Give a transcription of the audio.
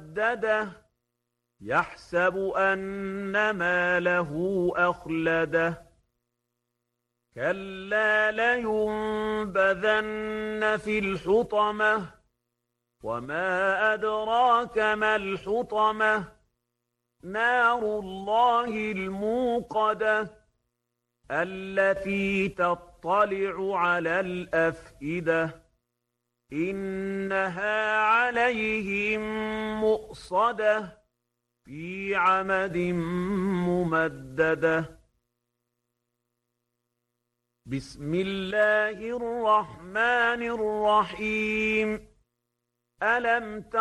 مؤدده يحسب أن ماله أخلده كلا لينبذن في الحطمة وما أدراك ما الحطمة نار الله الموقدة التي تطلع على الأفئدة إنها عليهم مؤصدة في عمد ممددة بسم الله الرحمن الرحيم ألم تر